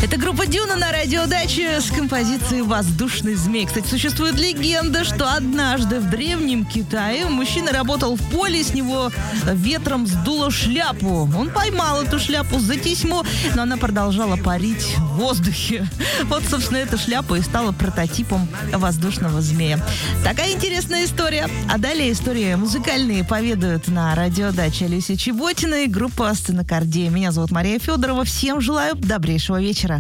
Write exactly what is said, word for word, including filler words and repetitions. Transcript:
Это группа Дюна на радиодаче с композицией «Воздушный змей». Кстати, существует легенда, что однажды в древнем Китае мужчина работал в поле, с него ветром сдуло шляпу. Он поймал эту шляпу за тесьму, но она продолжала парить в воздухе. Вот, собственно, эта шляпа и стала прототипом воздушного змея. Такая интересная история. А далее истории музыкальные поведают на радиодаче Люся Чеботина и группа «Стенокардия». Меня зовут Мария Федорова. Всем желаю добрейшего вечера.